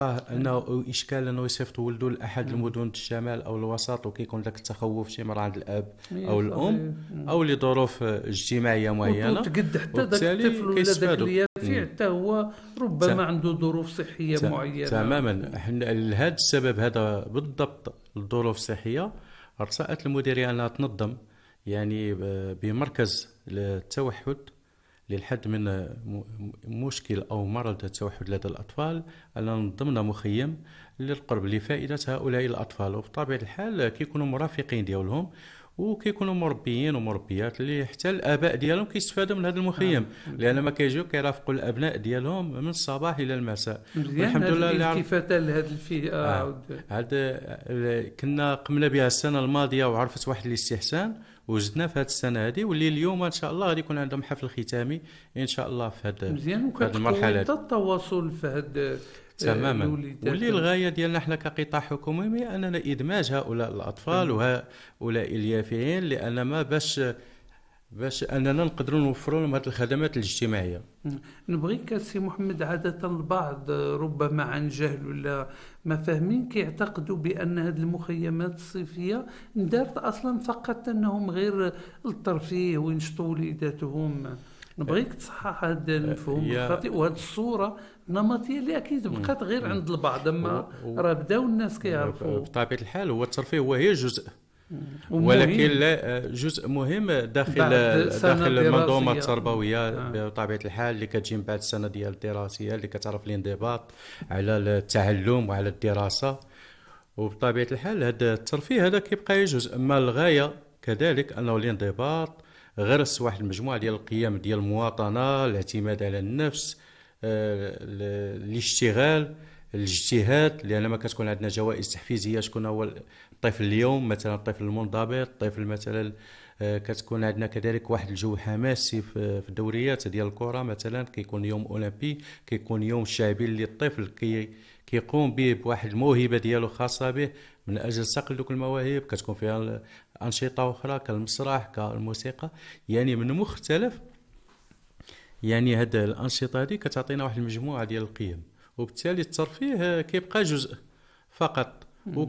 انه اشكال انه يصيفطوا ولده لاحد المدن الشمال او الوسط، وكيكون ذاك التخوف شي مره عند الاب او الام او لظروف اجتماعيه معينه، وتقد حتى ذاك وبالتالي الطفل ولا ذاك كيستفادوا. اليافع حتى هو ربما عنده ظروف صحيه معينه. تماما. احنا لهذا السبب هذا بالضبط الظروف الصحيه رسأت المديريه انها تنظم يعني بمركز للتوحد للحد من مشكل أو مرض التوحد لدى الأطفال، أننا ضمن مخيم للقرب لفائدة هؤلاء الأطفال. وبطبيعة الحال كيكونوا مرافقين ديالهم، وكيكونوا مربيين ومربيات اللي حتى الآباء ديالهم كيستفادوا من هذا المخيم، لأن ما كيجيو كيرافقوا الأبناء ديالهم من الصباح إلى المساء. والحمد لله الالتفاته لهذه الفئه. هذا كنا قمنا بها السنة الماضية وعرفت واحد الاستحسان، وزدنا في هذه السنه هذه، واللي اليوم ان شاء الله غادي يكون عندهم حفل ختامي ان شاء الله في هذه المرحله. مزيان. التواصل في هذا تماما. واللي الغايه ديالنا حنا كقطاع حكومي هي اننا ادماج هؤلاء الاطفال وهؤلاء اليافعين، لان ما باش اننا نقدروا نوفروا لهم هذه الخدمات الاجتماعيه. نبغيك سي محمد، عاده البعض ربما عن جهل ولا ما فاهمين كيعتقدوا بان هذه المخيمات الصيفيه ندارت اصلا فقط انهم غير الترفيه وينشطوا وليداتهم. نبغيك تصحح هذا المفهوم الخاطئ وهذه الصوره النمطيه اللي اكيد بقات غير عند البعض، اما راه بداو الناس كيعرفوا. بطبيعه الحال هو الترفيه هي جزء، ولكن لا جزء مهم داخل المنظومه التربويه بطبيعه الحال اللي كتجي من بعد السنه ديال الدراسيه اللي كتعرف الانضباط على التعلم وعلى الدراسه. وبطبيعه الحال هذا الترفيه هذا كيبقى جزء، اما الغايه كذلك انه الانضباط، غرس واحد المجموعه ديال القيم ديال المواطنه، الاعتماد على النفس، الاشتغال، الاجتهاد، لان ما كتكون عندنا جوائز تحفيزيه. شكون هو الطفل اليوم مثلا؟ الطفل المنضبط، الطفل مثلا كتكون عندنا كذلك واحد الجو حماسي في الدوريات ديال الكره مثلا، كيكون يوم اولمبي، كيكون يوم شعبي اللي الطفل كيقوم به بواحد الموهبه ديالو خاصه به من اجل صقل دوك المواهب. كتكون فيها انشطه اخرى كالمسرح كالموسيقى، يعني من مختلف يعني هاد الانشطه هذه كتعطينا واحد المجموعه ديال القيم، وبالتالي الترفيه كيبقى جزء فقط.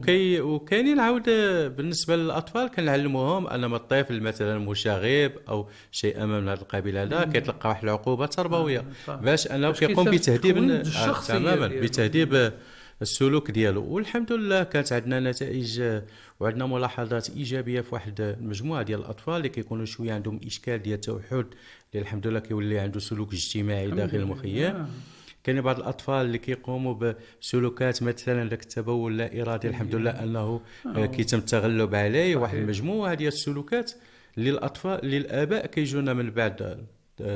وكاينين عاود بالنسبه للاطفال كنعلموهم ان الطفل مثلا مشاغب او شيء من هذا القبيل هذا كيتلقى واحد العقوبه تربويه باش انه كيقوم بتهذيب تماما بتهذيب السلوك ديالو. والحمد لله كانت عندنا نتائج وعندنا ملاحظات ايجابيه في واحد المجموعه ديال الاطفال اللي كيكونوا شويه عندهم اشكال ديال التوحد، اللي الحمد لله كيولي عنده سلوك اجتماعي داخل المخيم. كاين بعض الاطفال اللي كيقوموا بسلوكات مثلا داك التبول لا ارادي، الحمد لله انه كيتم التغلب عليه. واحد المجموعه ديال السلوكات اللي الاطفال اللي الاباء كيجونا من بعد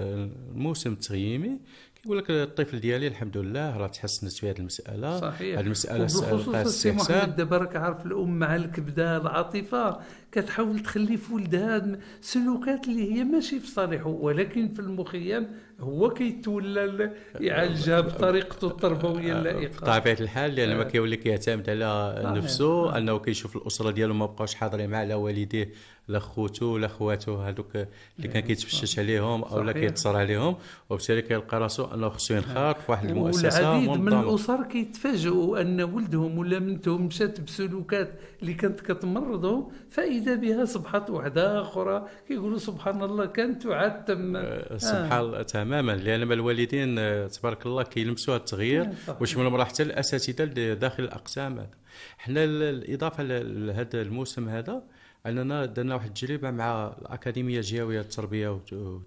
الموسم التغييمي كيقول لك الطفل ديالي الحمد لله راه تحسنت في هذه المساله. صحيح. هذه المساله بخصوص سي محمد دابا راك عارف الام مع الكبده العاطفه كتحاول تخلي في ولدها سلوكات اللي هي ماشي في صالحه، ولكن في المخيم هو كيتولى يعالجها بطريقته التربويه اللائقه بطبيعه الحال، لان ما كيولي كيعتمد على نفسه، انه كيشوف الاسره ديالو ما بقاوش حاضرين معاه، لا والديه لا خوتو لا خواتو هذوك اللي كان كيتفشش عليهم او لا كيتصر عليهم، وبالتالي كيلقى راسو انه خصو ينخرط في واحد المؤسسه والعديد من الاسر كيتفاجئوا ان ولدهم ولا بنتهم مشات بسلوكات اللي كانت كتمرضهم، فاذا بها صبحت وحده اخرى كيقولوا سبحان الله كانت تعتم. سبحان الله تماما، لان الوالدين تبارك الله كيلمسوا هذا التغيير وشملهم راه حتى الاساتذه داخل الاقسام. حنا الاضافه لهذا الموسم هذا اننا درنا واحد التجربه مع الاكاديميه الجهويه للتربيه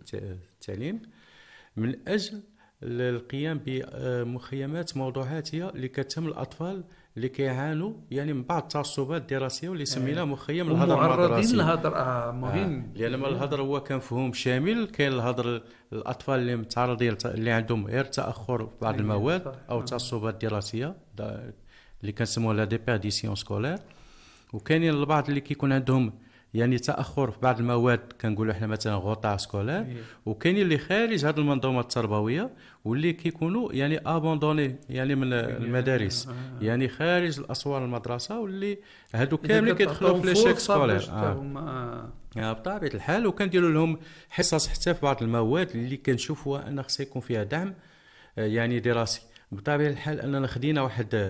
والتعليم من اجل القيام بمخيمات موضوعاتيه اللي كتهم الاطفال اللي كيعانوا يعني من بعض التعصبات الدراسيه واللي سميناه مخيم الهدر المدرسي. الهدر مهم لان الهدر هو كمفهوم شامل. كاين الهدر الاطفال اللي متعرضين اللي عندهم غير تاخر في بعض المواد او تعصبات دراسيه اللي كنسموها لا ديبيرديسيون سكولير، وكاينين البعض اللي كيكون عندهم يعني تاخر في بعض المواد كنقولوا احنا مثلا غوطا سكولير، وكاينين اللي خارج هذه المنظومه التربويه واللي كيكونوا يعني ابوندوني يعني من المدارس يعني خارج الاسوار المدرسه، واللي هادو كاملين كيدخلوا في ليشيك سكولير بطبيعه الحال. وكنديروا لهم حصص حتى في بعض المواد اللي كنشوفوا ان خص يكون فيها دعم يعني دراسي. بطبيعه الحال اننا خدينا واحد